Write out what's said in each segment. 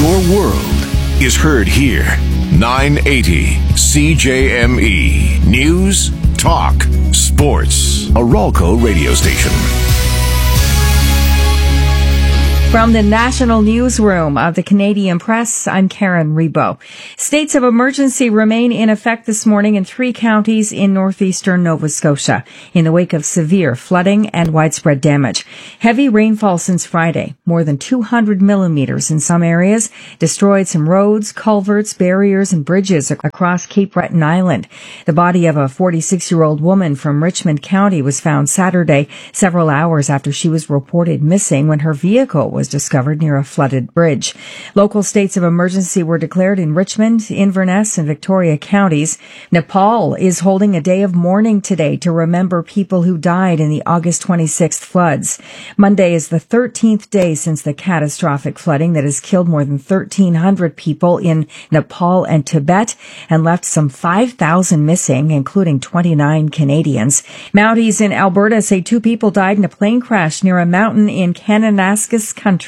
Your world is heard here. 980 CJME. News, talk, sports. A Ralco radio station. From the National Newsroom of the Canadian Press, I'm Karen Rebo. States of emergency remain in effect this morning in 3 counties in northeastern Nova Scotia in the wake of severe flooding and widespread damage. Heavy rainfall since Friday, more than 200 millimeters in some areas, destroyed some roads, culverts, barriers, and bridges across Cape Breton Island. The body of a 46-year-old woman from Richmond County was found Saturday, several hours after she was reported missing when her vehicle was discovered near a flooded bridge. Local states of emergency were declared in Richmond, Inverness, and Victoria counties. Nepal is holding a day of mourning today to remember people who died in the August 26th floods. Monday is the 13th day since the catastrophic flooding that has killed more than 1,300 people in Nepal and Tibet and left some 5,000 missing, including 29 Canadians. Mounties in Alberta say 2 people died in a plane crash near a mountain in Kananaskis country.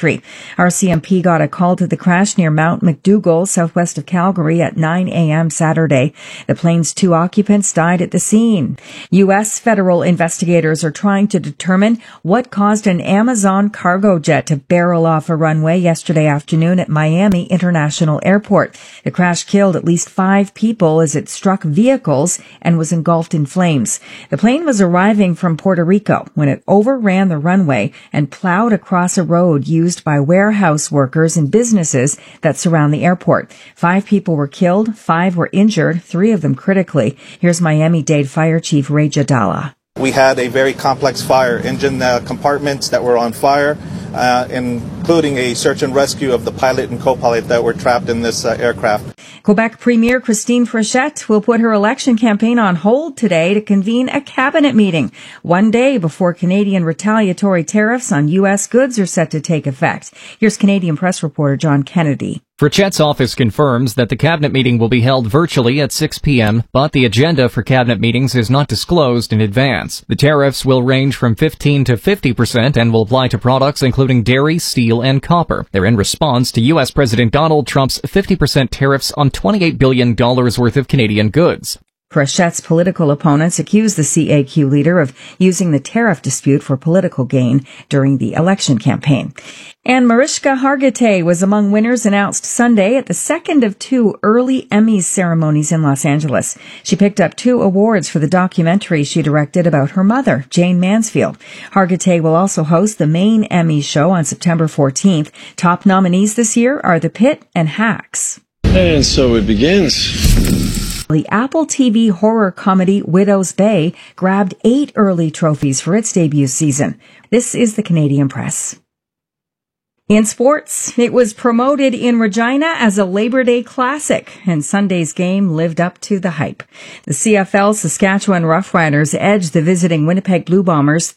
RCMP got a call to the crash near Mount McDougall, southwest of Calgary at 9 a.m. Saturday. The plane's 2 occupants died at the scene. U.S. federal investigators are trying to determine what caused an Amazon cargo jet to barrel off a runway yesterday afternoon at Miami International Airport. The crash killed at least 5 people as it struck vehicles and was engulfed in flames. The plane was arriving from Puerto Rico when it overran the runway and plowed across a road used by warehouse workers and businesses that surround the airport. 5 people were killed, 5 were injured, 3 of them critically. Here's Miami-Dade Fire Chief Ray Jadala. We had a very complex fire, engine compartments that were on fire, including a search and rescue of the pilot and co-pilot that were trapped in this aircraft. Quebec Premier Christine Fréchette will put her election campaign on hold today to convene a cabinet meeting, one day before Canadian retaliatory tariffs on U.S. goods are set to take effect. Here's Canadian Press reporter John Kennedy. Fréchette's office confirms that the cabinet meeting will be held virtually at 6 p.m., but the agenda for cabinet meetings is not disclosed in advance. The tariffs will range from 15 to 50% and will apply to products including dairy, steel, and copper. They're in response to U.S. President Donald Trump's 50% tariffs on $28 billion worth of Canadian goods. Fréchette's political opponents accuse the CAQ leader of using the tariff dispute for political gain during the election campaign. And Mariska Hargitay was among winners announced Sunday at the second of 2 early Emmys ceremonies in Los Angeles. She picked up 2 awards for the documentary she directed about her mother, Jane Mansfield. Hargitay will also host the main Emmy show on September 14th. Top nominees this year are The Pit and Hacks. And so it begins. The Apple TV horror comedy Widow's Bay grabbed 8 early trophies for its debut season. This is the Canadian Press. In sports, it was promoted in Regina as a Labor Day classic, and Sunday's game lived up to the hype. The CFL Saskatchewan Roughriders edged the visiting Winnipeg Blue Bombers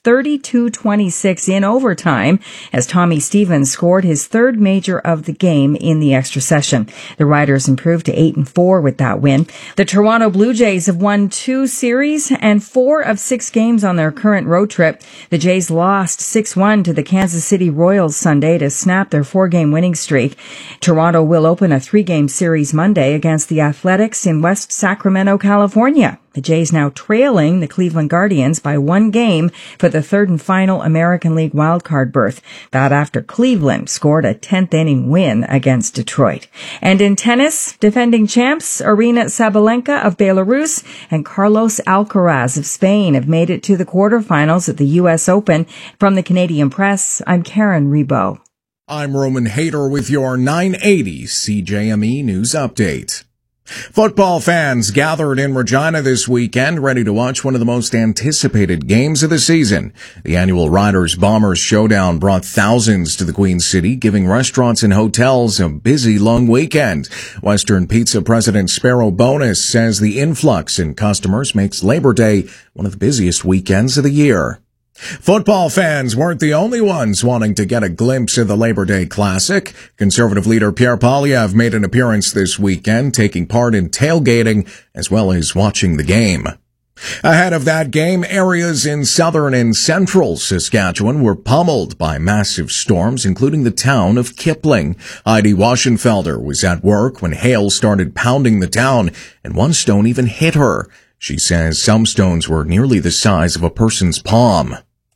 32-26 in overtime as Tommy Stevens scored his 3rd major of the game in the extra session. The Riders improved to 8-4 with that win. The Toronto Blue Jays have won 2 series and 4 of 6 games on their current road trip. The Jays lost 6-1 to the Kansas City Royals Sunday to snap their 4-game winning streak. Toronto will open a 3-game series Monday against the Athletics in West Sacramento, California. The Jays now trailing the Cleveland Guardians by 1 game for the 3rd and final American League wildcard berth. That after Cleveland scored a 10th-inning win against Detroit. And in tennis, defending champs Aryna Sabalenka of Belarus and Carlos Alcaraz of Spain have made it to the quarterfinals at the U.S. Open. From the Canadian Press, I'm Karen Rebo. I'm Roman Hayter with your 980 CJME News Update. Football fans gathered in Regina this weekend ready to watch one of the most anticipated games of the season. The annual Riders-Bombers showdown brought thousands to the Queen City, giving restaurants and hotels a busy long weekend. Western Pizza President Sparrow Bonus says the influx in customers makes Labor Day one of the busiest weekends of the year. Football fans weren't the only ones wanting to get a glimpse of the Labor Day Classic. Conservative leader Pierre Poilievre made an appearance this weekend, taking part in tailgating as well as watching the game. Ahead of that game, areas in southern and central Saskatchewan were pummeled by massive storms, including the town of Kipling. Heidi Waschenfelder was at work when hail started pounding the town, and one stone even hit her. She says some stones were nearly the size of a person's palm.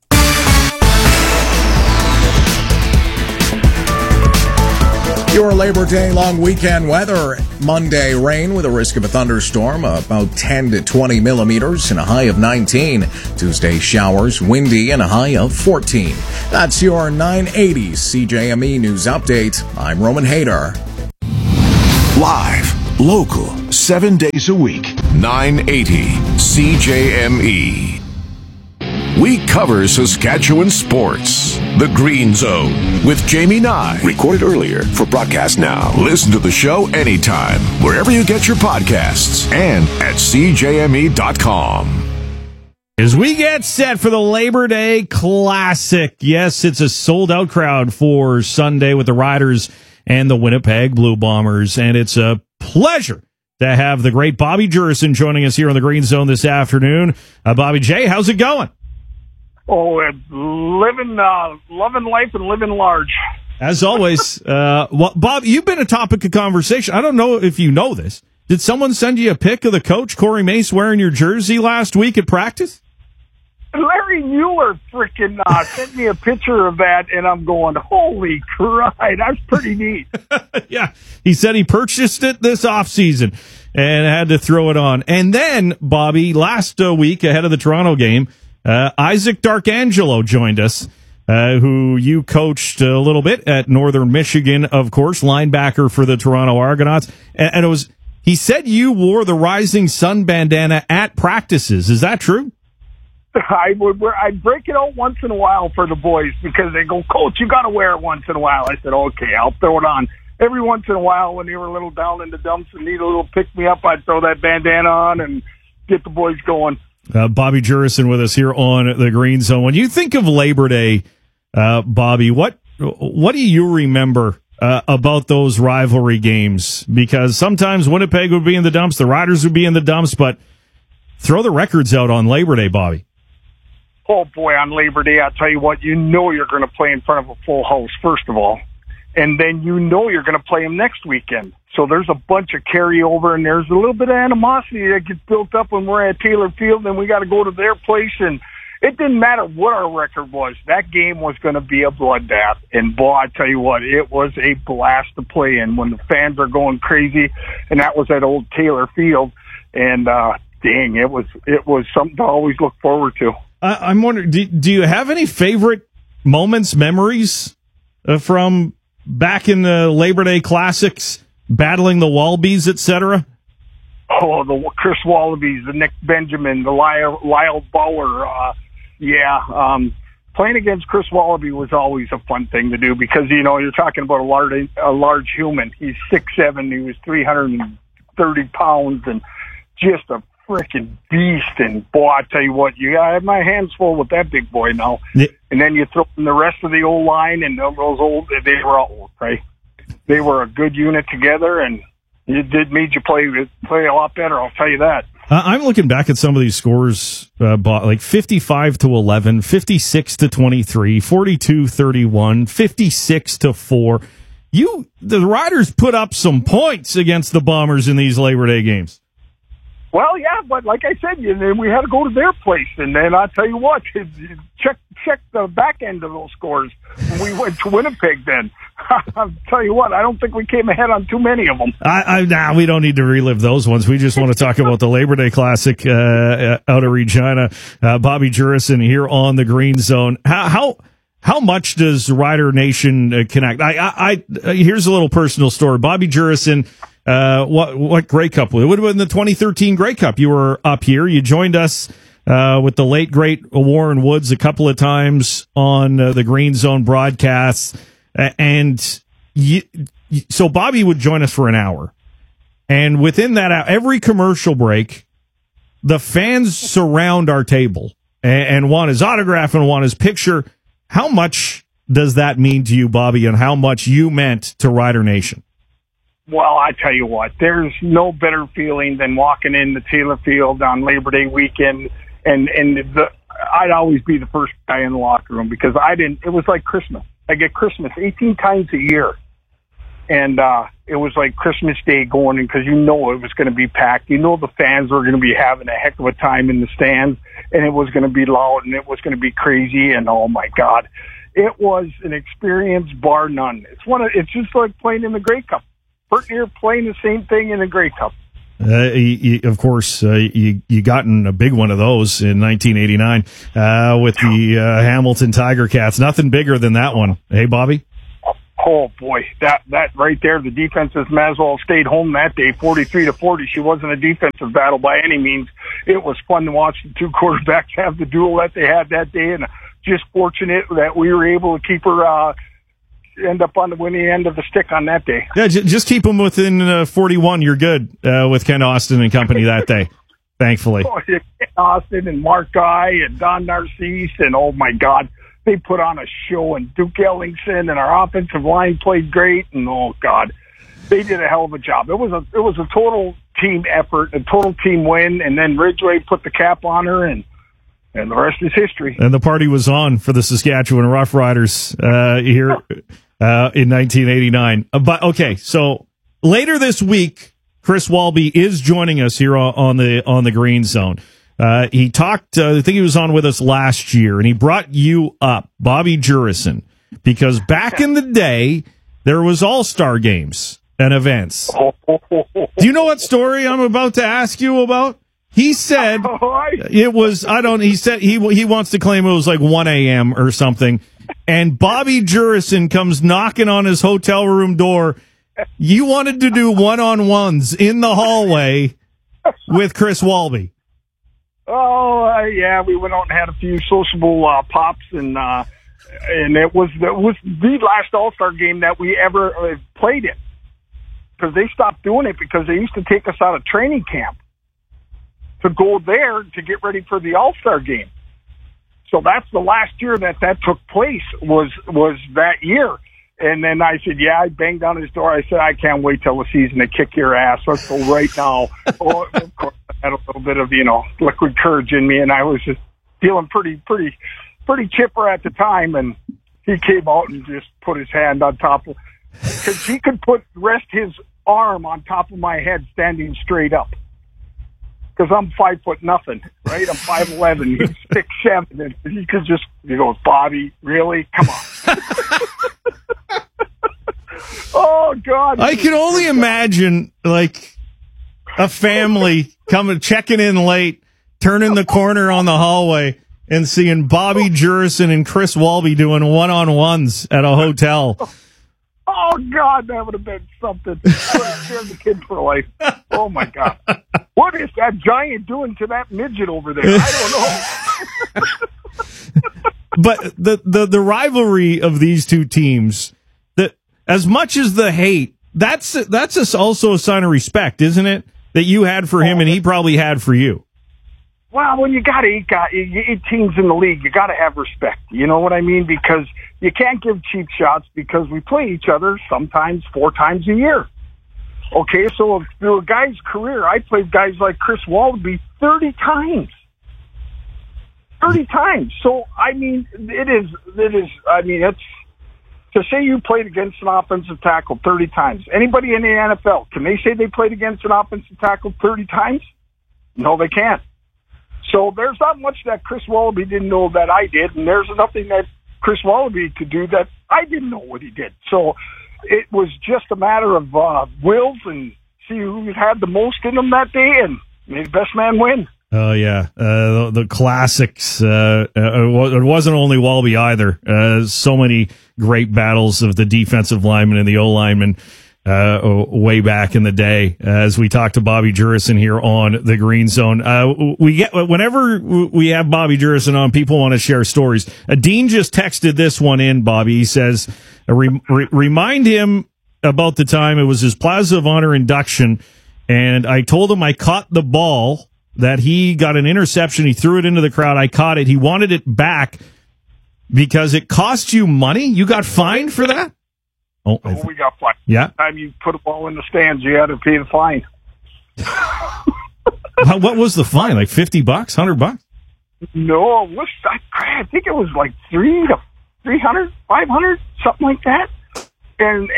Your Labor Day long weekend weather. Monday, rain with a risk of a thunderstorm, about 10 to 20 millimeters and a high of 19. Tuesday, showers, windy and a high of 14. That's your 980 CJME News Update. I'm Roman Hayter. Live, local, 7 days a week. 980 CJME. We cover Saskatchewan sports. The Green Zone with Jamie Nye. Recorded earlier for broadcast now. Listen to the show anytime, wherever you get your podcasts, and at CJME.com. As we get set for the Labor Day Classic, yes, it's a sold-out crowd for Sunday with the Riders and the Winnipeg Blue Bombers, and it's a pleasure to have the great Bobby Jurison joining us here on the Green Zone this afternoon. Bobby J, how's it going? Oh, loving life and living large. As always, well, Bob, you've been a topic of conversation. I don't know if you know this. Did someone send you a pic of the coach, Corey Mace, wearing your jersey last week at practice? Larry Mueller freaking sent me a picture of that, and I'm going, holy crap, that's pretty neat. Yeah, he said he purchased it this offseason and had to throw it on. And then, Bobby, last week ahead of the Toronto game, Isaac Darkangelo joined us, who you coached a little bit at Northern Michigan, of course, linebacker for the Toronto Argonauts. And it was, he said you wore the Rising Sun bandana at practices. Is that true? I'd break it out once in a while for the boys because they go, Coach, you got to wear it once in a while. I said, okay, I'll throw it on. Every once in a while when they were a little down in the dumps and need a little pick-me-up, I'd throw that bandana on and get the boys going. Bobby Jurison with us here on the Green Zone. When you think of Labor Day, Bobby, what do you remember about those rivalry games? Because sometimes Winnipeg would be in the dumps, the Riders would be in the dumps, but throw the records out on Labor Day, Bobby. Oh, boy, on Labor Day, I'll tell you what, you know you're going to play in front of a full house, first of all. And then you know you're going to play them next weekend. So there's a bunch of carryover, and there's a little bit of animosity that gets built up when we're at Taylor Field, and we got to go to their place. And it didn't matter what our record was. That game was going to be a bloodbath. And, boy, I tell you what, it was a blast to play in when the fans are going crazy, and that was at old Taylor Field. And, dang, it was something to always look forward to. I'm wondering, do you have any favorite moments, memories from back in the Labor Day Classics, battling the Wallabies, etc.? Oh, the Chris Wallabies, the Nick Benjamin, the Lyle Bauer. Playing against Chris Wallaby was always a fun thing to do because, you know, you're talking about a large human. He's 6'7", he was 330 pounds, and just a freaking beast. And boy, I tell you what, I have my hands full with that big boy now. Yeah. And then you throw in the rest of the old line, and those old, they were all old, right? They were a good unit together, and it did made you play a lot better. I'll tell you that. I'm looking back at some of these scores, like 55-11, 56-23, 42-31, 56-4. The Riders put up some points against the Bombers in these Labor Day games. Well, yeah, but like I said, we had to go to their place, and then I'll tell you what, check the back end of those scores. We went to Winnipeg then. I'll tell you what, I don't think we came ahead on too many of them. We don't need to relive those ones. We just want to talk about the Labor Day Classic out of Regina. Bobby Jurison here on the Green Zone. How much does Rider Nation connect? Here's a little personal story. Bobby Jurison, what Grey Cup? It would have been the 2013 Grey Cup. You were up here. You joined us with the late, great Warren Woods a couple of times on the Green Zone broadcasts. So Bobby would join us for an hour. And within that hour, every commercial break, the fans surround our table and want his autograph and want his picture. How much does that mean to you, Bobby, and how much you meant to Rider Nation? Well, I tell you what, there's no better feeling than walking in the Taylor Field on Labor Day weekend, and I'd always be the first guy in the locker room because it was like Christmas. I get Christmas 18 times a year. And it was like Christmas Day going in because you know it was going to be packed. You know the fans were going to be having a heck of a time in the stands, and it was going to be loud, and it was going to be crazy, and oh, my God. It was an experience bar none. It's just like playing in the Grey Cup. Pretty near playing the same thing in the Grey Cup. Of course, you gotten a big one of those in 1989 with the Hamilton Tiger Cats. Nothing bigger than that one. Hey, Bobby? Oh, boy, that right there, the defenses might as well have stayed home that day, 43-40. She wasn't a defensive battle by any means. It was fun to watch the two quarterbacks have the duel that they had that day, and just fortunate that we were able to keep her end up on the winning end of the stick on that day. Yeah, just keep them within 41. You're good with Ken Austin and company that day, thankfully. Oh, yeah, Ken Austin and Mark Guy and Don Narcisse, and oh, my God. They put on a show, and Duke Ellingson and our offensive line played great, and oh God, they did a hell of a job. It was a total team effort, a total team win, and then Ridgway put the cap on her, and the rest is history. And the party was on for the Saskatchewan Roughriders here in 1989. But okay, so later this week, Chris Walby is joining us here on the Green Zone. He talked, I think he was on with us last year, and he brought you up, Bobby Jurison, because back in the day, there was all-star games and events. Do you know what story I'm about to ask you about? He said it was, he said he wants to claim it was like 1 a.m. or something, and Bobby Jurison comes knocking on his hotel room door. You wanted to do one-on-ones in the hallway with Chris Walby. Oh, yeah, we went out and had a few sociable pops, and it was the last All-Star game that we ever played in, because they stopped doing it because they used to take us out of training camp to go there to get ready for the All-Star game. So that's the last year that took place was that year. And then I said, yeah, I banged on his door. I said, I can't wait till the season to kick your ass. Let's go right now. Oh, of course, I had a little bit of, liquid courage in me, and I was just feeling pretty chipper at the time. And he came out and just put his hand on top of, because he could rest his arm on top of my head standing straight up. Because I'm 5 foot nothing, right? I'm 5'11". He's 6'7", and he goes, Bobby, really? Come on. Oh God! I can only imagine like a family checking in late, turning the corner on the hallway, and seeing Bobby Jurison and Chris Walby doing one-on-ones at a hotel. Oh God, that would have been something. Scared the kid for life. Oh my God! What is that giant doing to that midget over there? I don't know. But the rivalry of these two teams. As much as the hate, that's also a sign of respect, isn't it? That you had for him and he probably had for you. Well, when you got 8 teams in the league, you got to have respect. You know what I mean? Because you can't give cheap shots because we play each other sometimes 4 times a year. Okay, so through a guy's career, I played guys like Chris Walby 30 times. 30 times. So, I mean, it's... To say you played against an offensive tackle 30 times. Anybody in the NFL, can they say they played against an offensive tackle 30 times? No, they can't. So there's not much that Chris Wallaby didn't know that I did, and there's nothing that Chris Wallaby could do that I didn't know what he did. So it was just a matter of wills and see who had the most in them that day, and may the best man win. Oh, yeah. The classics. It wasn't only Walby either. So many great battles of the defensive linemen and the O-linemen way back in the day. As we talk to Bobby Jurison here on the Green Zone. Whenever we have Bobby Jurison on, people want to share stories. Dean just texted this one in, Bobby. He says, remind him about the time it was his Plaza of Honor induction, and I told him I caught the ball, that he got an interception. He threw it into the crowd. I caught it. He wanted it back because it cost you money. You got fined for that? Oh, we got fined. Yeah. Time you put a ball in the stands, you had to pay the fine. What was the fine? Like $50, $100? No, I think it was like $300 to $500, something like that. And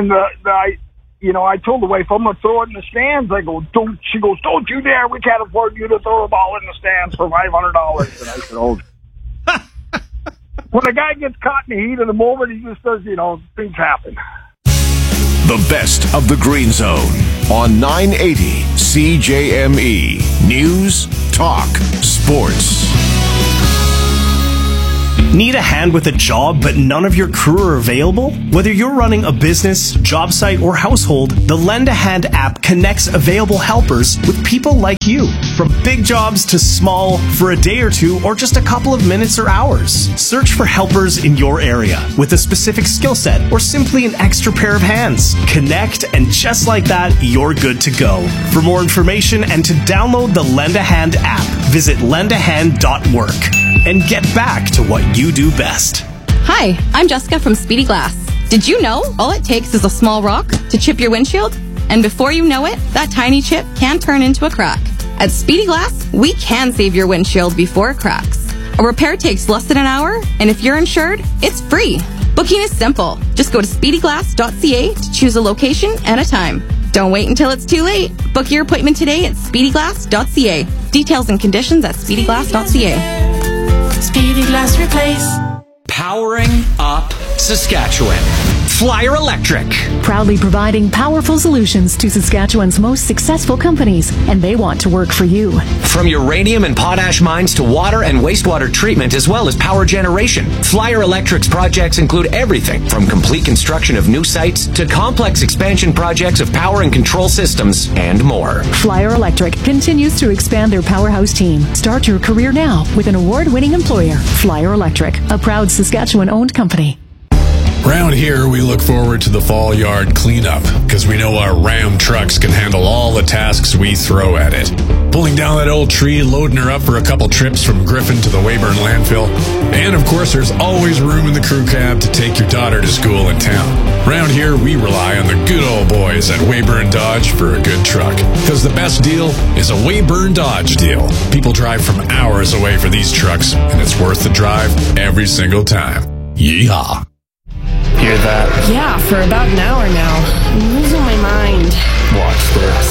I told the wife, I'm going to throw it in the stands. I go, don't. She goes, don't you dare. We can't afford you to throw a ball in the stands for $500. And I said, oh. When a guy gets caught in the heat of the moment, he just does, things happen. The best of the Green Zone on 980 CJME. News, talk, sports. Need a hand with a job, but none of your crew are available? Whether you're running a business, job site, or household, the Lend a Hand app connects available helpers with people like you. From big jobs to small, for a day or two, or just a couple of minutes or hours. Search for helpers in your area with a specific skill set, or simply an extra pair of hands. Connect, and just like that, you're good to go. For more information and to download the Lend a Hand app, visit lendahand.work. And get back to what you do best. Hi, I'm Jessica from Speedy Glass. Did you know all it takes is a small rock to chip your windshield? And before you know it, that tiny chip can turn into a crack. At Speedy Glass, we can save your windshield before it cracks. A repair takes less than an hour, and if you're insured, it's free. Booking is simple. Just go to speedyglass.ca to choose a location and a time. Don't wait until it's too late. Book your appointment today at speedyglass.ca. Details and conditions at speedyglass.ca. Speedy Glass Replace. Powering up Saskatchewan. Flyer Electric. Proudly providing powerful solutions to Saskatchewan's most successful companies, and they want to work for you. From uranium and potash mines to water and wastewater treatment, as well as power generation, Flyer Electric's projects include everything from complete construction of new sites to complex expansion projects of power and control systems and more. Flyer Electric continues to expand their powerhouse team. Start your career now with an award-winning employer, Flyer Electric, a proud Saskatchewan-owned company. Around here, we look forward to the fall yard cleanup because we know our Ram trucks can handle all the tasks we throw at it. Pulling down that old tree, loading her up for a couple trips from Griffin to the Weyburn landfill. And of course, there's always room in the crew cab to take your daughter to school in town. Around here, we rely on the good old boys at Weyburn Dodge for a good truck. Because the best deal is a Weyburn Dodge deal. People drive from hours away for these trucks, and it's worth the drive every single time. Yeehaw. Hear that? Yeah, for about an hour now. I'm losing my mind. Watch this.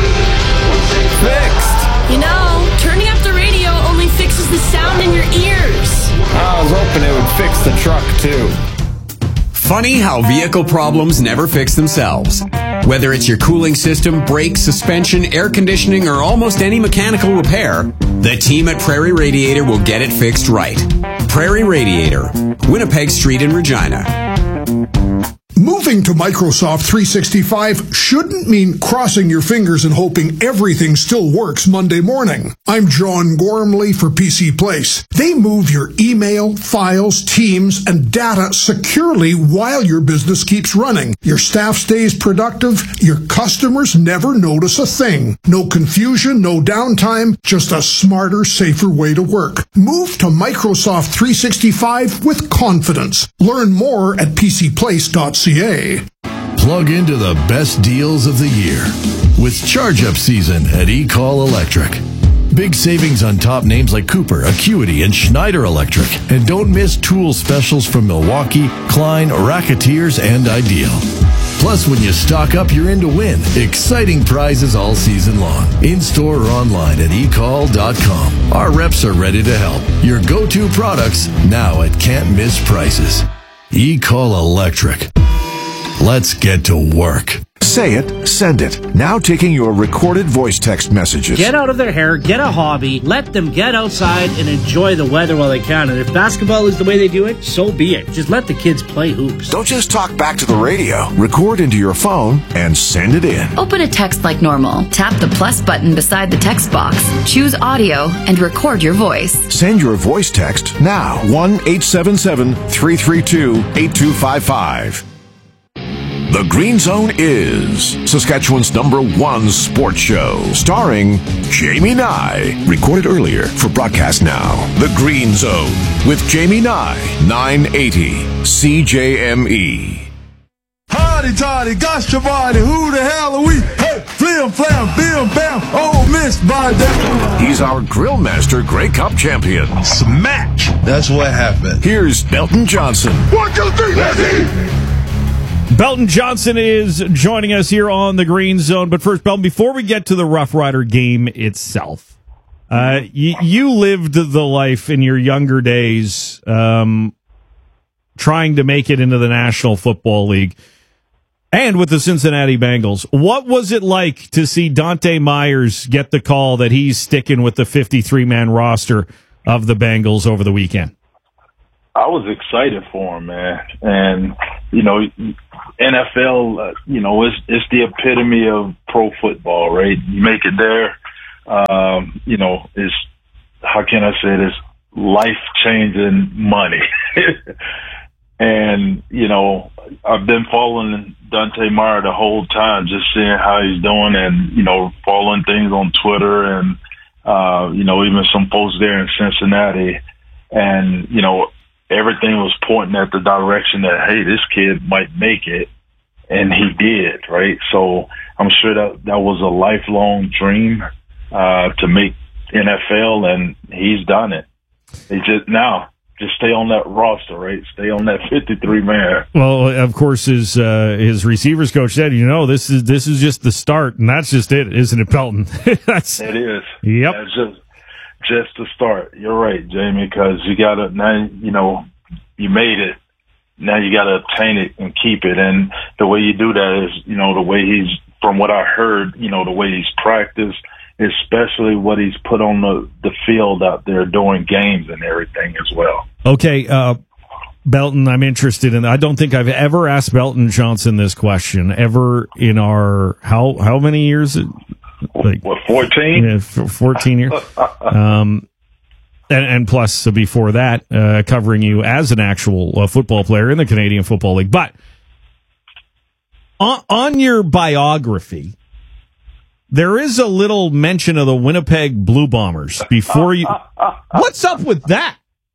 Fixed! Turning up the radio only fixes the sound in your ears. I was hoping it would fix the truck, too. Funny how vehicle problems never fix themselves. Whether it's your cooling system, brakes, suspension, air conditioning, or almost any mechanical repair, the team at Prairie Radiator will get it fixed right. Prairie Radiator, Winnipeg Street in Regina. Moving to Microsoft 365 shouldn't mean crossing your fingers and hoping everything still works Monday morning. I'm John Gormley for PC Place. They move your email, files, teams, and data securely while your business keeps running. Your staff stays productive. Your customers never notice a thing. No confusion, no downtime, just a smarter, safer way to work. Move to Microsoft 365 with confidence. Learn more at pcplace.ca. Plug into the best deals of the year with charge-up season at eCall Electric. Big savings on top names like Cooper, Acuity, and Schneider Electric. And don't miss tool specials from Milwaukee, Klein, Racketeers, and Ideal. Plus, when you stock up, you're in to win. Exciting prizes all season long. In-store or online at ecall.com. Our reps are ready to help. Your go-to products now at can't-miss prices. eCall Electric. Let's get to work. Say it, send it. Now taking your recorded voice text messages. Get out of their hair, get a hobby, let them get outside and enjoy the weather while they can. And if basketball is the way they do it, so be it. Just let the kids play hoops. Don't just talk back to the radio. Record into your phone and send it in. Open a text like normal. Tap the plus button beside the text box. Choose audio and record your voice. Send your voice text now. 1-877-332-8255. The Green Zone is Saskatchewan's #1 sports show, starring Jamie Nye. Recorded earlier for broadcast now. The Green Zone with Jamie Nye, 980 CJME. Hotty toddy, gosh your body, who the hell are we? Hey, flim flam, bim bam, oh Miss Body. He's our grill master Grey Cup champion. Smash! That's what happened. Here's Belton Johnson. 1, 2, 3, let's eat! Belton Johnson is joining us here on the Green Zone. But first, Belton, before we get to the Rough Rider game itself, you lived the life in your younger days trying to make it into the National Football League and with the Cincinnati Bengals. What was it like to see Dante Myers get the call that he's sticking with the 53-man roster of the Bengals over the weekend? I was excited for him, man. And, you know, NFL, you know, it's the epitome of pro football, right? You make it there, you know, it's, how can I say this, life-changing money. And, you know, I've been following Dante Meyer the whole time, just seeing how he's doing and, you know, following things on Twitter and, you know, even some posts there in Cincinnati. And, you know, everything was pointing at the direction that, hey, this kid might make it. And he did, right? So I'm sure that was a lifelong dream to make NFL, and he's done it. It's just stay on that roster, right? Stay on that 53-man. Well, of course, his receivers coach said, you know, this is just the start, and that's just it, isn't it, Pelton? It is. Yep. That's just the start. You're right, Jamie, because you got to, now, you know, you made it. Now you got to obtain it and keep it. And the way you do that is, you know, the way he's, from what I heard, you know, the way he's practiced, especially what he's put on the field out there during games and everything as well. Okay, Belton, I'm interested in. I don't think I've ever asked Belton Johnson this question ever in our how many years? Like, what, 14? Yeah, 14 years. And plus before that, covering you as an actual football player in the Canadian Football League. But on your biography, there is a little mention of the Winnipeg Blue Bombers before you. What's up with that?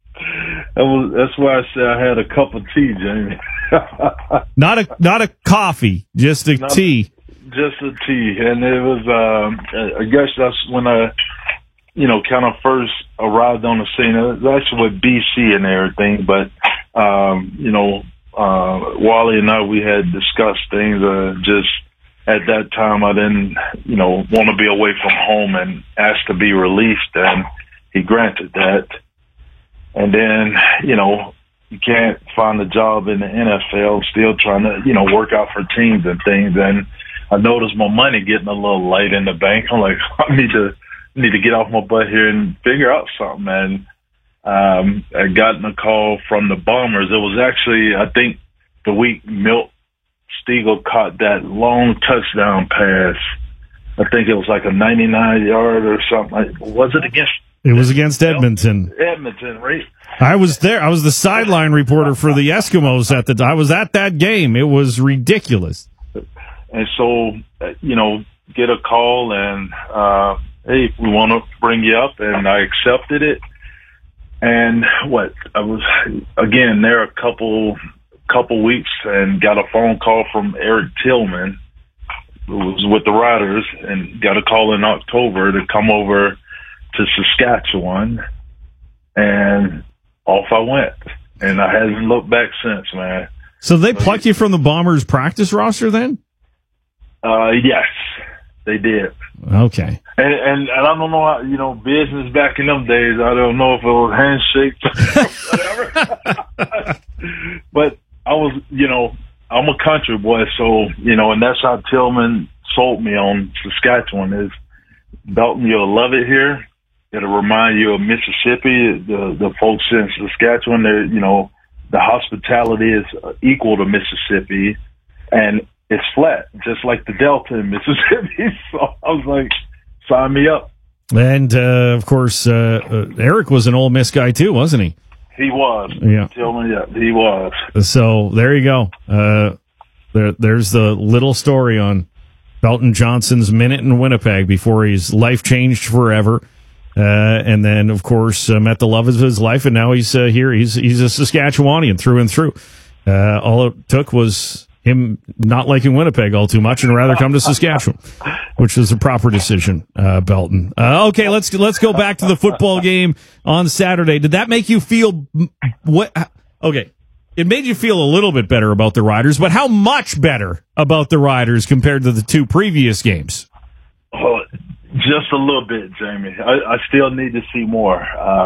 That's why I said I had a cup of tea, Jamie. Not a coffee, just a tea. Just a tea, and it was. I guess that's when I, you know, kind of first arrived on the scene. It was actually with BC and everything, but you know, Wally and I, we had discussed things. Just at that time, I didn't, you know, want to be away from home and asked to be released, and he granted that. And then, you know, you can't find a job in the NFL, still trying to, you know, work out for teams and things. And I noticed my money getting a little light in the bank. I'm like, I need to get off my butt here and figure out something. And I got a call from the Bombers. It was actually, I think, the week Milt Stegall caught that long touchdown pass. I think it was like a 99-yard or something. Was it against? It was against Edmonton. Edmonton, right? I was there. I was the sideline reporter for the Eskimos at the time. I was at that game. It was ridiculous. And so, you know, get a call and, hey, we want to bring you up, and I accepted it. And I was, again, there a couple weeks and got a phone call from Eric Tillman, who was with the Riders, and got a call in October to come over to Saskatchewan, and off I went. And I haven't looked back since, man. So they plucked you from the Bombers practice roster then? Yes, they did. Okay. And I don't know how, you know, business back in them days, I don't know if it was handshakes or whatever. But I was, you know, I'm a country boy, so, you know, and that's how Tillman sold me on Saskatchewan is, Belton, you'll love it here. It'll remind you of Mississippi. The folks in Saskatchewan, you know, the hospitality is equal to Mississippi, and it's flat, just like the Delta in Mississippi. So I was like, sign me up. And, of course, Eric was an Ole Miss guy too, wasn't he? He was. Yeah. Tillman, yeah, he was. So there you go. There's the little story on Belton Johnson's minute in Winnipeg before his life changed forever. And then, of course, met the love of his life, and now he's here. He's a Saskatchewanian through and through. All it took was him not liking Winnipeg all too much and rather come to Saskatchewan, which was a proper decision, Belton. Okay, let's go back to the football game on Saturday. Did that make you feel what? Okay, it made you feel a little bit better about the Riders, but how much better about the Riders compared to the two previous games? Oh, just a little bit, Jamie. I still need to see more.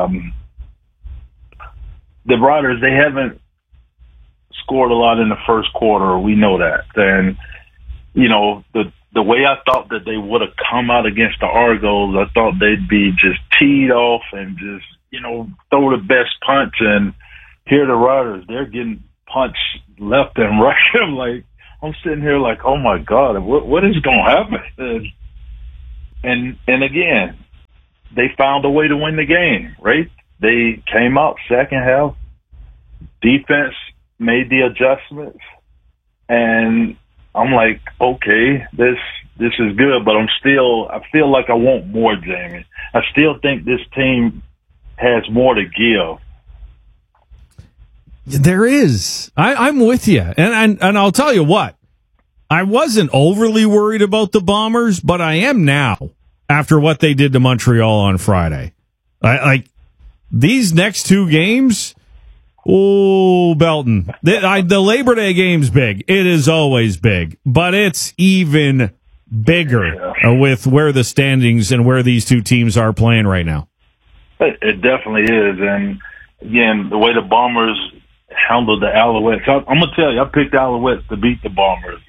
The Riders, they haven't scored a lot in the first quarter. We know that. And, you know, the way I thought that they would have come out against the Argos, I thought they'd be just teed off and just, you know, throw the best punch. And here the Riders, they're getting punched left and right. I'm sitting here like, oh my God, what is going to happen? And again, they found a way to win the game, right? They came out second half, defense made the adjustments, and I'm like, okay, this is good, but I feel like I want more, Jamie. I still think this team has more to give. There is. I'm with you, and I'll tell you what. I wasn't overly worried about the Bombers, but I am now after what they did to Montreal on Friday. These next two games, oh, Belton. The Labor Day game's big. It is always big, but it's even bigger with where the standings and where these two teams are playing right now. It definitely is. And again, the way the Bombers handled the Alouettes, I'm going to tell you, I picked Alouettes to beat the Bombers.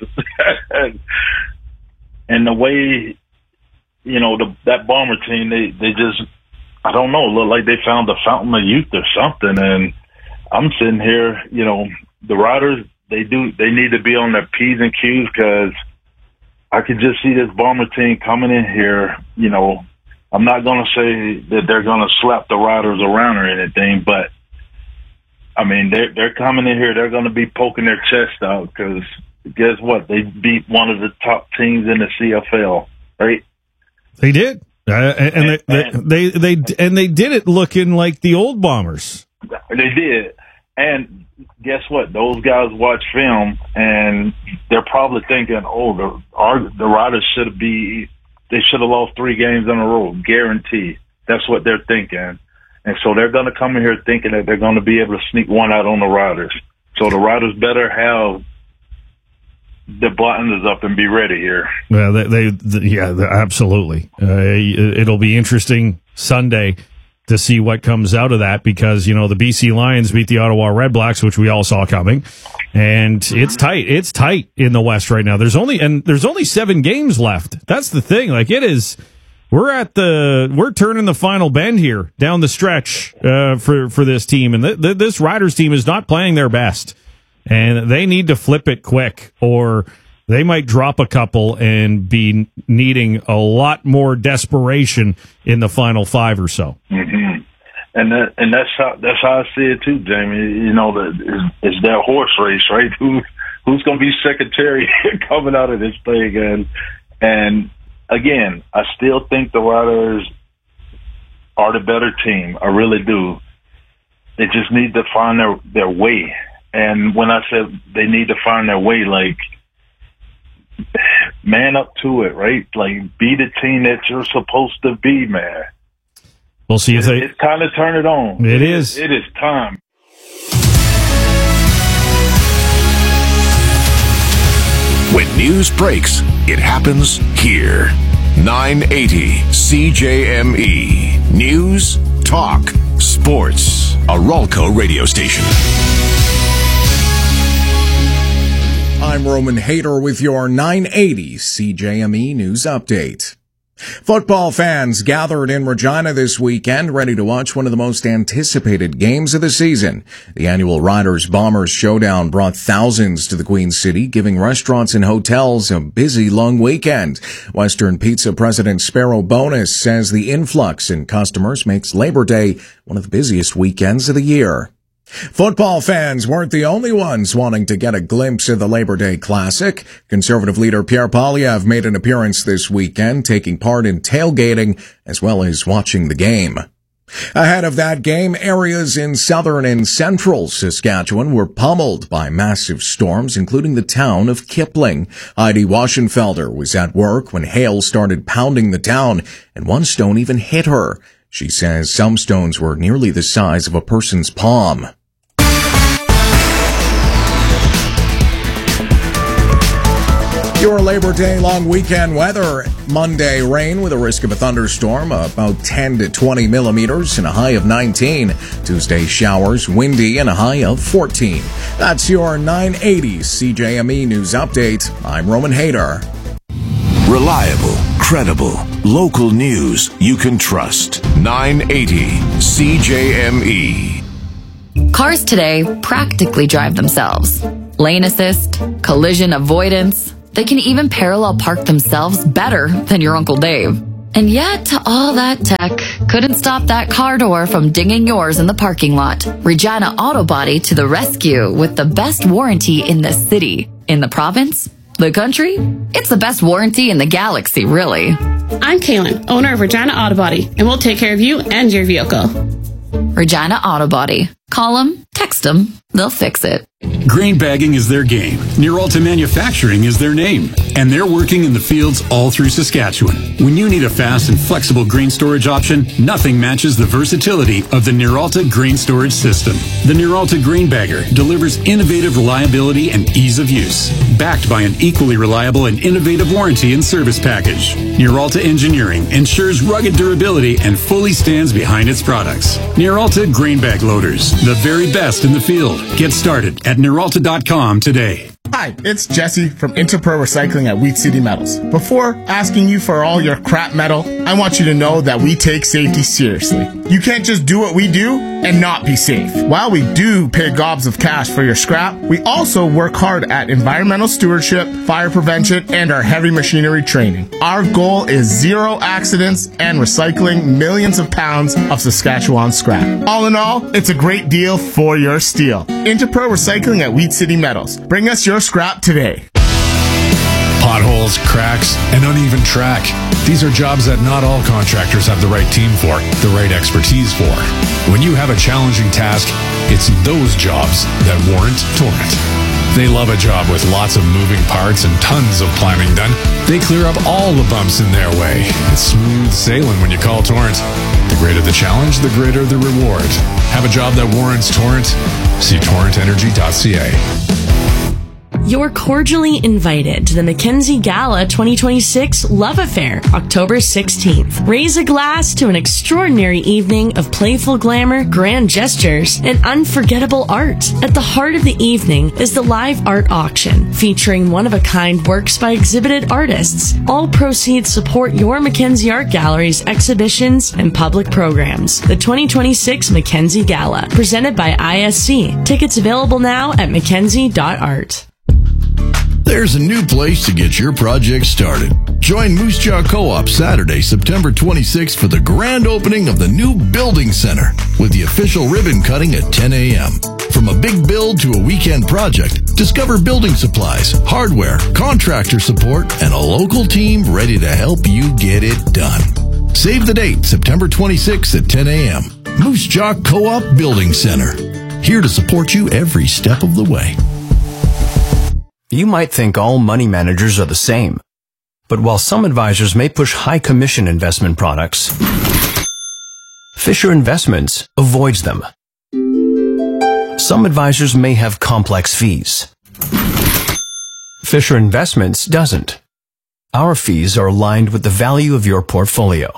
And the way, you know, that Bomber team, they just, I don't know, look like they found a fountain of youth or something. And I'm sitting here, you know, the Riders, they need to be on their P's and Q's, because I could just see this Bomber team coming in here. You know, I'm not going to say that they're going to slap the Riders around or anything, but I mean, they're coming in here, they're going to be poking their chest out, because guess what? They beat one of the top teams in the CFL, right? They did. And they did it looking like the old Bombers. They did. And guess what? Those guys watch film, and they're probably thinking, oh, the Riders should have lost 3 games in a row, guaranteed. That's what they're thinking. And so they're going to come in here thinking that they're going to be able to sneak one out on the Riders. So the Riders better have the blinders up and be ready here. Well, absolutely. It'll be interesting Sunday to see what comes out of that, because, you know, the BC Lions beat the Ottawa Red Blacks, which we all saw coming, and it's tight. It's tight in the West right now. There's only 7 games left. That's the thing. Like, it is. We're turning the final bend here down the stretch for this team, and this Riders team is not playing their best. And they need to flip it quick, or they might drop a couple and be needing a lot more desperation in the final 5 or so. Mm-hmm. And that's how I see it too, Jamie. You know, it's that horse race, right? Who's going to be secretary coming out of this thing? And again, I still think the Riders are the better team. I really do. They just need to find their way. And when I said they need to find their way, like, man up to it, right? Like, be the team that you're supposed to be, man. We'll see if it's time to turn it on. It is. It is time. When news breaks, it happens here. 980 CJME. News, talk, sports. A Ralco radio station. I'm Roman Hader with your 980 CJME News Update. Football fans gathered in Regina this weekend, ready to watch one of the most anticipated games of the season. The annual Riders-Bombers showdown brought thousands to the Queen City, giving restaurants and hotels a busy, long weekend. Western Pizza President Sparrow Bonus says the influx in customers makes Labor Day one of the busiest weekends of the year. Football fans weren't the only ones wanting to get a glimpse of the Labor Day Classic. Conservative leader Pierre Poilievre made an appearance this weekend, taking part in tailgating as well as watching the game. Ahead of that game, areas in southern and central Saskatchewan were pummeled by massive storms, including the town of Kipling. Heidi Waschenfelder was at work when hail started pounding the town, and one stone even hit her. She says some stones were nearly the size of a person's palm. Your Labor Day long weekend weather. Monday, rain with a risk of a thunderstorm, about 10 to 20 millimeters and a high of 19. Tuesday, showers, windy and a high of 14. That's your 980 CJME News Update. I'm Roman Hayter. Reliable, credible, local news you can trust. 980 CJME. Cars today practically drive themselves. Lane assist, collision avoidance. They can even parallel park themselves better than your Uncle Dave. And yet, all that tech couldn't stop that car door from dinging yours in the parking lot. Regina Auto Body to the rescue with the best warranty in the city. In the province? The country? It's the best warranty in the galaxy, really. I'm Kaylin, owner of Regina Auto Body, and we'll take care of you and your vehicle. Regina Auto Body. Call them, text them, they'll fix it. Grain bagging is their game. Nearalta Manufacturing is their name. And they're working in the fields all through Saskatchewan. When you need a fast and flexible grain storage option, nothing matches the versatility of the Nearalta grain storage system. The Nearalta Grain Bagger delivers innovative reliability and ease of use, backed by an equally reliable and innovative warranty and service package. Nearalta Engineering ensures rugged durability and fully stands behind its products. Nearalta Grain Bag Loaders, the very best in the field. Get started at Nearalta.com today. Hi, it's Jesse from Interpro Recycling at Wheat City Metals. Before asking you for all your crap metal, I want you to know that we take safety seriously. You can't just do what we do and not be safe. While we do pay gobs of cash for your scrap, we also work hard at environmental stewardship, fire prevention, and our heavy machinery training. Our goal is zero accidents and recycling millions of pounds of Saskatchewan scrap. All in all, it's a great deal for your steel. Interpro Recycling at Wheat City Metals. Bring us your scrap today. Potholes, cracks, and uneven track. These are jobs that not all contractors have the right team for, the right expertise for. When you have a challenging task, it's those jobs that warrant Torrent. They love a job with lots of moving parts and tons of planning done. They clear up all the bumps in their way. It's smooth sailing when you call Torrent. The greater the challenge, the greater the reward. Have a job that warrants Torrent? See torrentenergy.ca. You're cordially invited to the Mackenzie Gala 2026 Love Affair, October 16th. Raise a glass to an extraordinary evening of playful glamour, grand gestures, and unforgettable art. At the heart of the evening is the live art auction, featuring one-of-a-kind works by exhibited artists. All proceeds support your Mackenzie Art Gallery's exhibitions and public programs. The 2026 Mackenzie Gala, presented by ISC. Tickets available now at mackenzie.art. There's a new place to get your project started. Join Moose Jaw Co-op Saturday, September 26th for the grand opening of the new Building Center with the official ribbon cutting at 10 a.m. From a big build to a weekend project, discover building supplies, hardware, contractor support, and a local team ready to help you get it done. Save the date, September 26th at 10 a.m. Moose Jaw Co-op Building Center. Here to support you every step of the way. You might think all money managers are the same. But while some advisors may push high commission investment products, Fisher Investments avoids them. Some advisors may have complex fees. Fisher Investments doesn't. Our fees are aligned with the value of your portfolio.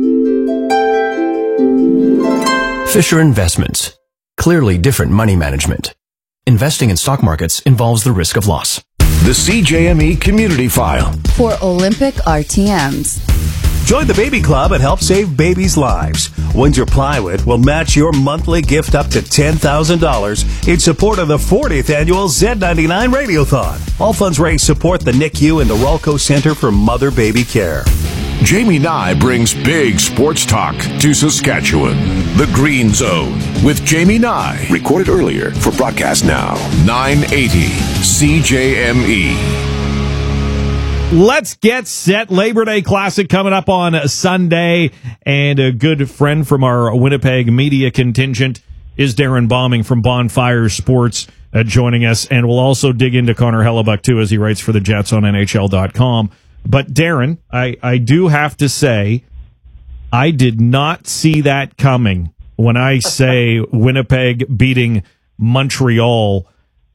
Fisher Investments. Clearly different money management. Investing in stock markets involves the risk of loss. The CJME Community File. For Olympic RTMs. Join the Baby Club and help save babies' lives. Windsor Plywood will match your monthly gift up to $10,000 in support of the 40th annual Z99 Radiothon. All funds raised support the NICU and the Rolco Center for Mother-Baby Care. Jamie Nye brings big sports talk to Saskatchewan. The Green Zone with Jamie Nye. Recorded earlier for broadcast now. 980 CJME. Let's get set. Labor Day Classic coming up on Sunday, and a good friend from our Winnipeg media contingent is Darren Bombing from Bonfire Sports joining us, and we'll also dig into Connor Hellebuck too, as he writes for the Jets on NHL.com. But Darren, I do have to say, I did not see that coming when I say Winnipeg beating Montreal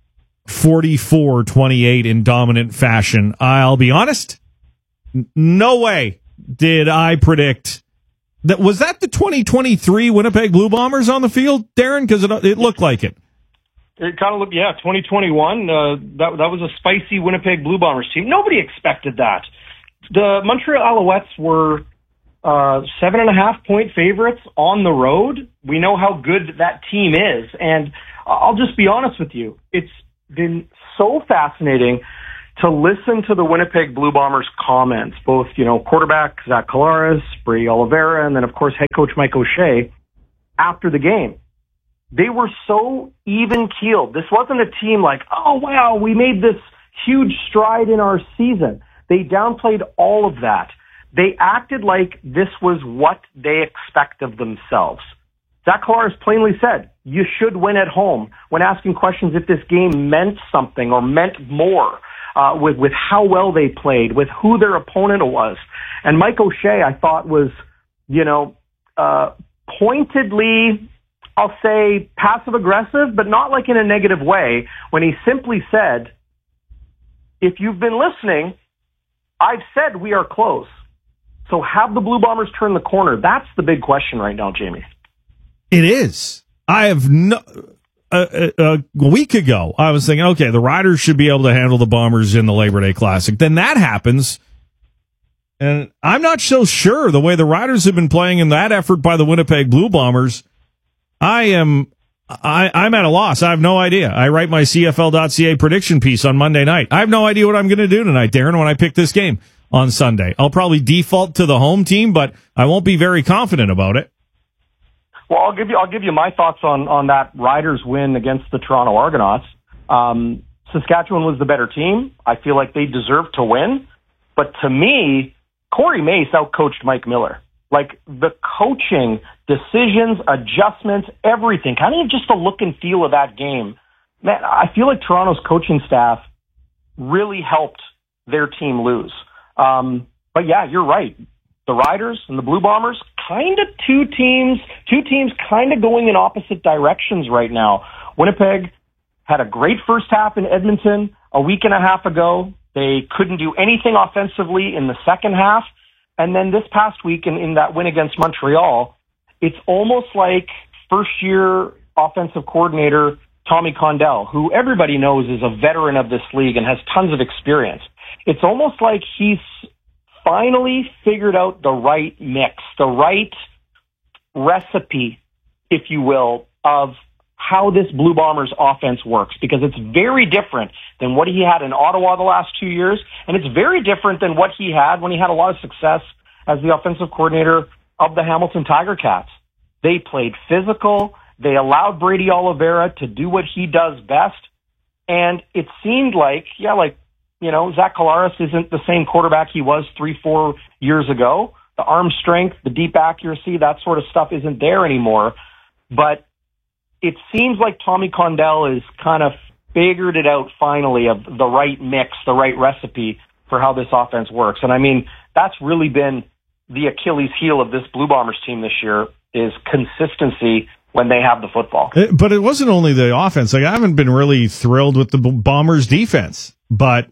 44-28 in dominant fashion. I'll be honest, no way did I predict that. Was that the 2023 Winnipeg Blue Bombers on the field, Darren? Because it looked like it. It kind of looked, 2021. That was a spicy Winnipeg Blue Bombers team. Nobody expected that. The Montreal Alouettes were 7.5-point favorites on the road. We know how good that team is, and I'll just be honest with you. It's been so fascinating to listen to the Winnipeg Blue Bombers comments, both, quarterback Zach Collaros, Brady Oliveira, and then, of course, head coach Mike O'Shea after the game. They were so even-keeled. This wasn't a team like, oh, wow, we made this huge stride in our season. They downplayed all of that. They acted like this was what they expect of themselves. Zach Collaros plainly said, you should win at home, when asking questions if this game meant something or meant more, with how well they played, with who their opponent was. And Mike O'Shea, I thought, was, pointedly, I'll say, passive-aggressive, but not like in a negative way, when he simply said, if you've been listening, I've said we are close. So have the Blue Bombers turn the corner? That's the big question right now, Jamie. It is. I have a week ago, I was thinking, okay, the Riders should be able to handle the Bombers in the Labor Day Classic. Then that happens, and I'm not so sure the way the Riders have been playing in that effort by the Winnipeg Blue Bombers. I'm at a loss. I have no idea. I write my CFL.ca prediction piece on Monday night. I have no idea what I'm going to do tonight, Darren, when I pick this game on Sunday. I'll probably default to the home team, but I won't be very confident about it. Well, I'll give you my thoughts on that Riders win against the Toronto Argonauts. Saskatchewan was the better team. I feel like they deserved to win. But to me, Corey Mace outcoached Mike Miller. Like, the coaching, decisions, adjustments, everything, kind of just the look and feel of that game. Man, I feel like Toronto's coaching staff really helped their team lose. But yeah, you're right. The Riders and the Blue Bombers, kind of two teams kind of going in opposite directions right now. Winnipeg had a great first half in Edmonton a week and a half ago. They couldn't do anything offensively in the second half. And then this past week in that win against Montreal, it's almost like first-year offensive coordinator Tommy Condell, who everybody knows is a veteran of this league and has tons of experience. It's almost like he's finally figured out the right mix, the right recipe, if you will, of how this Blue Bombers offense works, because it's very different than what he had in Ottawa the last 2 years, and it's very different than what he had when he had a lot of success as the offensive coordinator of the Hamilton Tiger Cats. They played physical. They allowed Brady Oliveira to do what he does best, and it seemed like, Zach Collaros isn't the same quarterback he was 3-4 years ago. The arm strength, the deep accuracy, that sort of stuff isn't there anymore. But it seems like Tommy Condell has kind of figured it out finally, of the right mix, the right recipe for how this offense works. And I mean, that's really been the Achilles heel of this Blue Bombers team this year, is consistency when they have the football. But it wasn't only the offense. Like, I haven't been really thrilled with the Bombers defense, but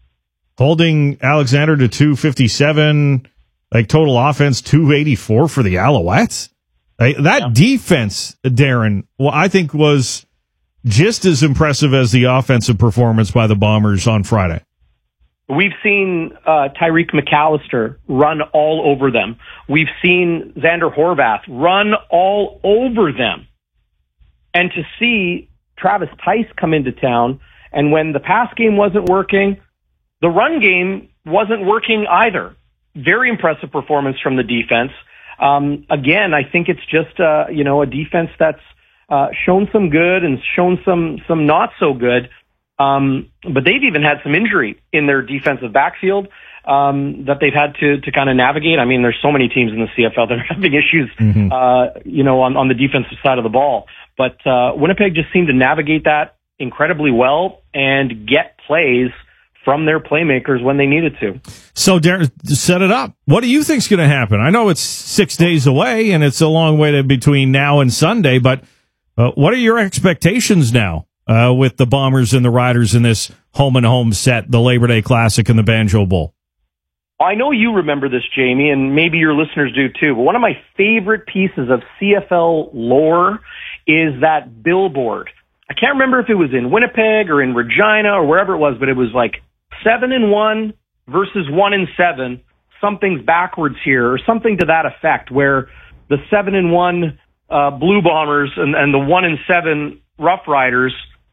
holding Alexander to 257, like total offense 284 for the Alouettes. That defense, Darren, I think was just as impressive as the offensive performance by the Bombers on Friday. We've seen Tyreek McAllister run all over them. We've seen Xander Horvath run all over them. And to see Travis Tice come into town, and when the pass game wasn't working, the run game wasn't working either. Very impressive performance from the defense. Again, I think it's just a defense that's shown some good and shown some not so good. But they've even had some injury in their defensive backfield. that they've had to kind of navigate. I mean, there's so many teams in the CFL that are having issues, on the defensive side of the ball. But Winnipeg just seemed to navigate that incredibly well and get plays from their playmakers when they needed to. So, Darren, set it up. What do you think's going to happen? I know it's 6 days away, and it's a long way between now and Sunday, but what are your expectations now with the Bombers and the Riders in this home-and-home set, the Labor Day Classic and the Banjo Bowl? I know you remember this, Jamie, and maybe your listeners do too, but one of my favorite pieces of CFL lore is that billboard. I can't remember if it was in Winnipeg or in Regina or wherever it was, but it was like 7-1 versus 1-7. Something's backwards here, or something to that effect, where the 7-1 Blue Bombers and the 1-7 Rough Riders,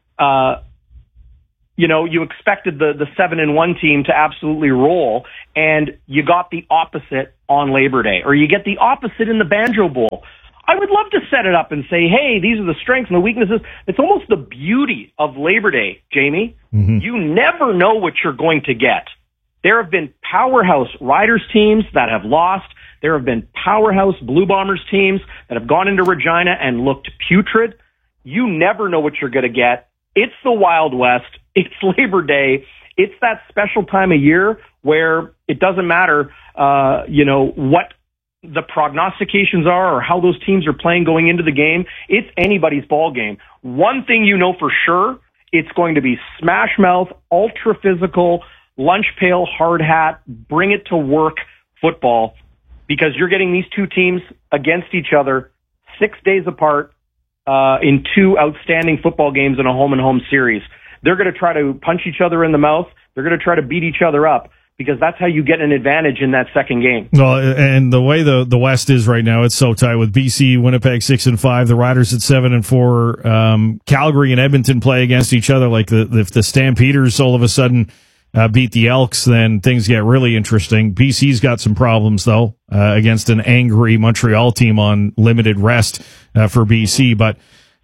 you expected the 7-1 team to absolutely roll, and you got the opposite on Labor Day, or you get the opposite in the Banjo Bowl. I would love to set it up and say, hey, these are the strengths and the weaknesses. It's almost the beauty of Labor Day, Jamie. Mm-hmm. You never know what you're going to get. There have been powerhouse Riders teams that have lost. There have been powerhouse Blue Bombers teams that have gone into Regina and looked putrid. You never know what you're going to get. It's the Wild West. It's Labor Day. It's that special time of year where it doesn't matter, what the prognostications are or how those teams are playing going into the game. It's anybody's ball game. One thing you know for sure, it's going to be smash mouth, ultra physical, lunch pail, hard hat, bring it to work football, because you're getting these two teams against each other 6 days apart in two outstanding football games in a home-and-home series. They're going to try to punch each other in the mouth. They're going to try to beat each other up, because that's how you get an advantage in that second game. Well, and the way the West is right now, it's so tight with BC, Winnipeg 6-5, the Riders at 7-4. Calgary and Edmonton play against each other. Like if the Stampeders all of a sudden beat the Elks, then things get really interesting. BC's got some problems though against an angry Montreal team on limited rest for BC. But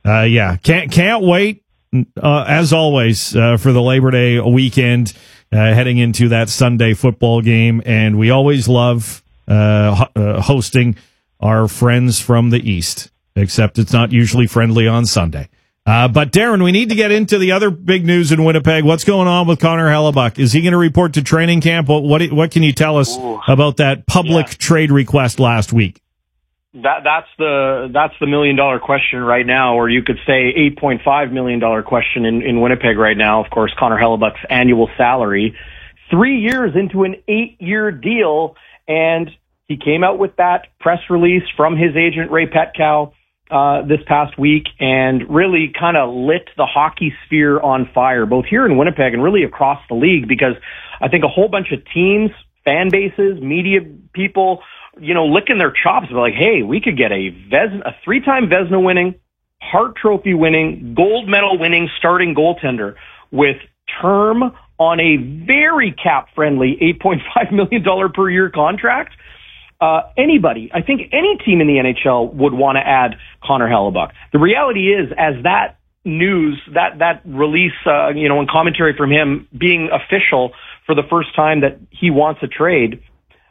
can't wait as always for the Labor Day weekend. Heading into that Sunday football game, and we always love hosting our friends from the East, except it's not usually friendly on Sunday. But Darren, we need to get into the other big news in Winnipeg. What's going on with Connor Hellebuck? Is he going to report to training camp? What can you tell us about that public trade request last week? That's the $1 million question right now, or you could say $8.5 million question in Winnipeg right now. Of course, Connor Hellebuck's annual salary, 3 years into an 8-year deal, and he came out with that press release from his agent Ray Petkow this past week, and really kind of lit the hockey sphere on fire, both here in Winnipeg and really across the league, because I think a whole bunch of teams, fan bases, media people, licking their chops, but like, hey, we could get a 3-time Vezina winning, Hart Trophy winning, gold medal winning starting goaltender with term on a very cap-friendly $8.5 million per year contract. Anybody, I think any team in the NHL would want to add Connor Hellebuck. The reality is, as that news, that release, and commentary from him being official for the first time that he wants a trade,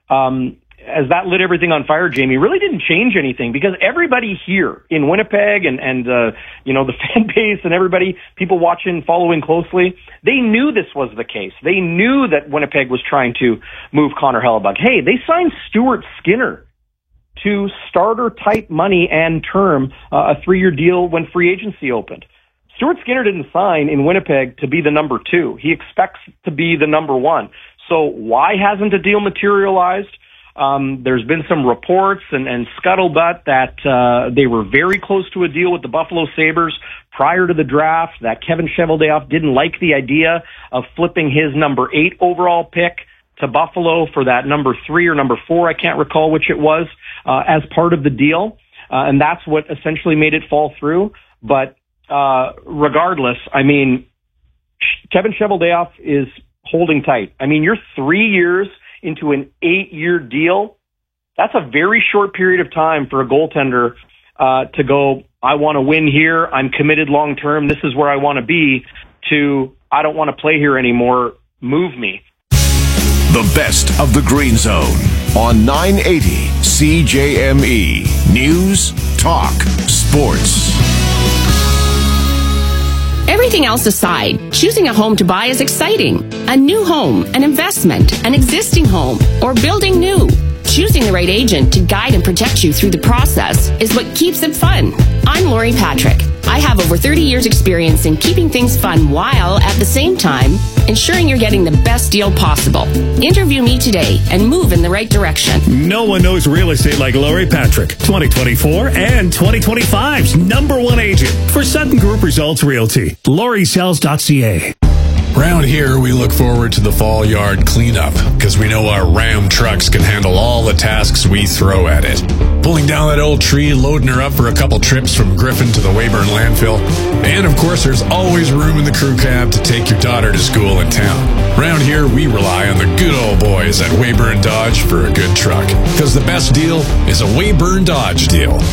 as that lit everything on fire, Jamie, really didn't change anything, because everybody here in Winnipeg and the fan base and everybody, people watching, following closely, they knew this was the case. They knew that Winnipeg was trying to move Connor Hellebuck. Hey, they signed Stuart Skinner to starter-type money and term, a 3-year deal when free agency opened. Stuart Skinner didn't sign in Winnipeg to be the number 2. He expects to be the number 1. So why hasn't a deal materialized? There's been some reports and scuttlebutt that they were very close to a deal with the Buffalo Sabres prior to the draft, that Kevin Cheveldayoff didn't like the idea of flipping his number 8 overall pick to Buffalo for that number 3 or number 4, I can't recall which it was, as part of the deal. And that's what essentially made it fall through. But regardless, I mean, Kevin Cheveldayoff is holding tight. I mean, you're 3 years into an 8-year deal. That's a very short period of time for a goaltender to go, I want to win here, I'm committed long term, this is where I want to be, to I don't want to play here anymore, move me. The best of the Green Zone on 980 CJME. News, talk, sports. Everything else aside, choosing a home to buy is exciting. A new home, an investment, an existing home, or building new. Choosing the right agent to guide and protect you through the process is what keeps it fun. I'm Lori Patrick. I have over 30 years experience in keeping things fun while, at the same time, ensuring you're getting the best deal possible. Interview me today and move in the right direction. No one knows real estate like Lori Patrick, 2024 and 2025's #1 agent for Sutton Group Results Realty. LoriSells.ca. Around here, we look forward to the fall yard cleanup because we know our Ram trucks can handle all the tasks we throw at it. Pulling down that old tree, loading her up for a couple trips from Griffin to the Weyburn landfill. And of course, there's always room in the crew cab to take your daughter to school in town. Around here, we rely on the good old boys at Weyburn Dodge for a good truck because the best deal is a Weyburn Dodge deal.